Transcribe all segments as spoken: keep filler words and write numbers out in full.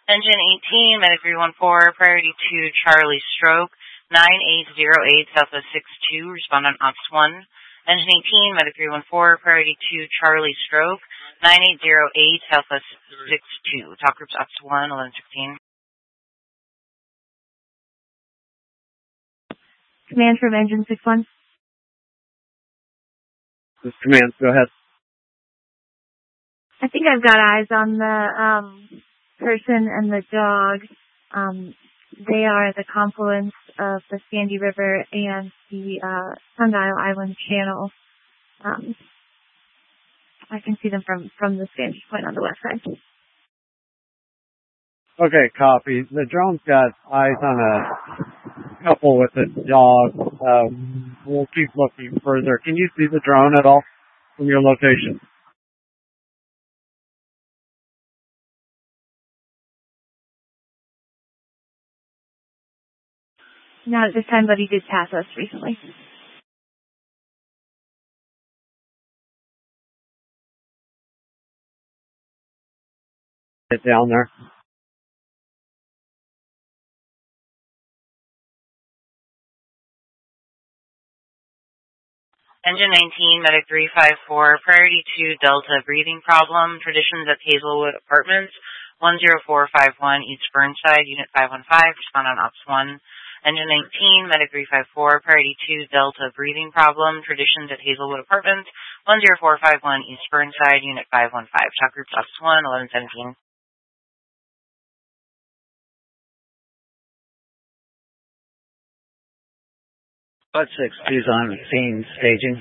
Engine eighteen, Medic three one four, priority to Charlie Stroke, nine eight zero eight, Southwest six two, respond on Ops one. Engine eighteen, Medic three one four, priority to Charlie Stroke, nine eight zero eight, Southwest six two. Top groups Ops one, eleven sixteen. Command from Engine six one. This command, go ahead. I think I've got eyes on the um, person and the dog. Um, they are at the confluence of the Sandy River and the uh, Sundial Island Channel. Um, I can see them from, from this vantage point on the west side. Okay, copy. The drone's got eyes on a couple with a dog. Um, we'll keep looking further. Can you see the drone at all from your location? Not at this time, but he did pass us recently. Get down there. Engine nineteen, Medic three five four, priority to Delta, breathing problem, traditions at Hazelwood Apartments, one zero four five one, East Burnside, Unit five one five, respond on Ops one. Engine nineteen, Medic three five four, priority to Delta, breathing problem, traditions at Hazelwood Apartments, one zero four five one, East Burnside, Unit five one five. Talk groups Ops one, eleven seventeen. Squad six two's on scene staging.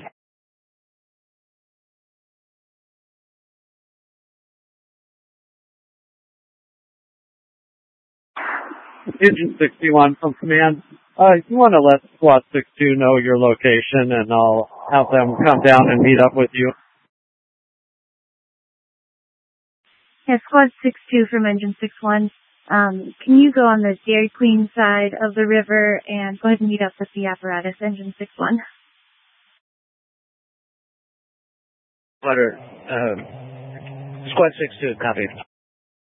Engine sixty-one from command. Uh, you want to let Squad six two know your location, and I'll have them come down and meet up with you. Yeah, Squad six two from Engine six one. Um, can you go on the Dairy Queen side of the river and go ahead and meet up with the apparatus, Engine six one? Water, uh, Squad six two, copy.